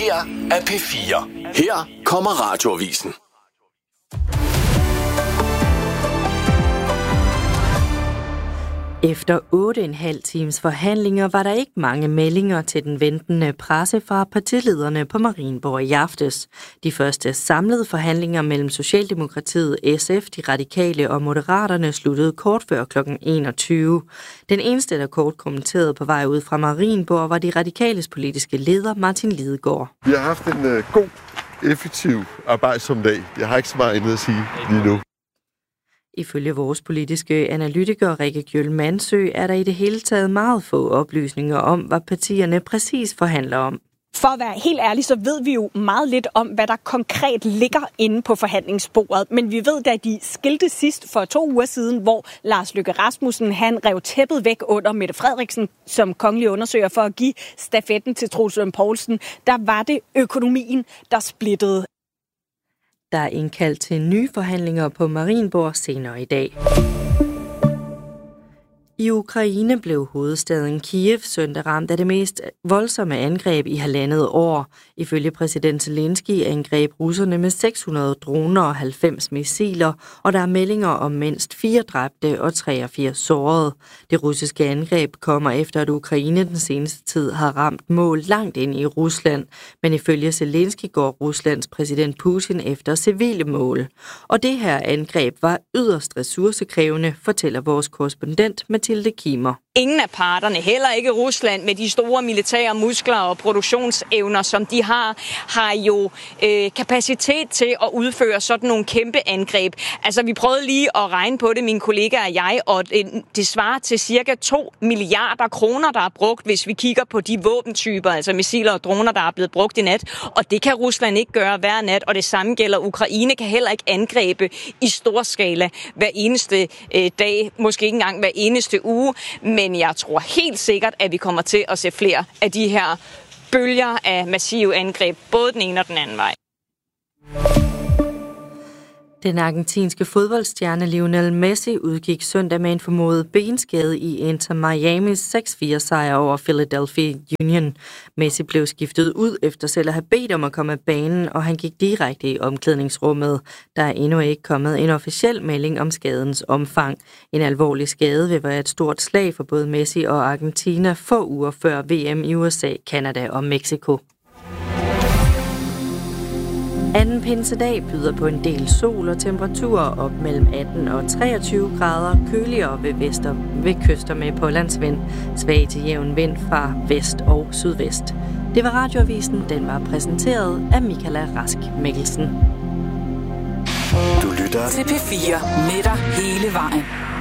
her er P4. Her kommer Radioavisen. Efter 8,5 times forhandlinger var der ikke mange meldinger til den ventende presse fra partilederne på Marienborg i aftes. De første samlede forhandlinger mellem Socialdemokratiet, SF, De Radikale og Moderaterne sluttede kort før kl. 21. Den eneste, der kort kommenterede på vej ud fra Marienborg, var De Radikales politiske leder Martin Lidegaard. Vi har haft en god, effektiv arbejdsom dag. Jeg har ikke så meget andet at sige lige nu. Ifølge vores politiske analytiker Rikke Gjøl Mansø er der i det hele taget meget få oplysninger om, hvad partierne præcis forhandler om. For at være helt ærlig, så ved vi jo meget lidt om, hvad der konkret ligger inde på forhandlingsbordet. Men vi ved, da de skilte sidst for 2 uger siden, hvor Lars Løkke Rasmussen han rev tæppet væk under Mette Frederiksen som kongelig undersøger for at give stafetten til Troels Lund Poulsen, der var det økonomien, der splittede. Der er indkaldt til nye forhandlinger på Marienborg senere i dag. I Ukraine blev hovedstaden Kiev søndag ramt af det mest voldsomme angreb i 1,5 år. Ifølge præsident Zelensky angreb russerne med 600 droner og 90 missiler, og der er meldinger om mindst 4 dræbte og 83 sårede. Det russiske angreb kommer efter, at Ukraine den seneste tid har ramt mål langt ind i Rusland, men ifølge Zelensky går Ruslands præsident Putin efter civile mål. Og det her angreb var yderst ressourcekrævende, fortæller vores korrespondent Mathilde Kimer. Ingen af parterne, heller ikke Rusland med de store militære muskler og produktionsevner, som de har jo kapacitet til at udføre sådan nogle kæmpe angreb. Altså, vi prøvede lige at regne på det, mine kollegaer og jeg, og det svarer til cirka 2 milliarder kroner, der er brugt, hvis vi kigger på de våbentyper, altså missiler og droner, der er blevet brugt i nat. Og det kan Rusland ikke gøre hver nat, og det samme gælder Ukraine, kan heller ikke angribe i stor skala hver eneste dag, måske ikke engang hver eneste uge. Men jeg tror helt sikkert, at vi kommer til at se flere af de her bølger af massive angreb, både den ene og den anden vej. Den argentinske fodboldstjerne Lionel Messi udgik søndag med en formodet benskade i Inter Miamis 6-4 sejr over Philadelphia Union. Messi blev skiftet ud efter selv at have bedt om at komme af banen, og han gik direkte i omklædningsrummet. Der er endnu ikke kommet en officiel melding om skadens omfang. En alvorlig skade vil være et stort slag for både Messi og Argentina få uger før VM i USA, Canada og Mexico. Anden pinsedag byder på en del sol og temperaturer op mellem 18 og 23 grader, køligere ved kyster med pålandsvind, svag til jævn vind fra vest og sydvest. Det var Radioavisen, den var præsenteret af Michaela Rask Mikkelsen. Du lytter til P4 med dig hele vejen.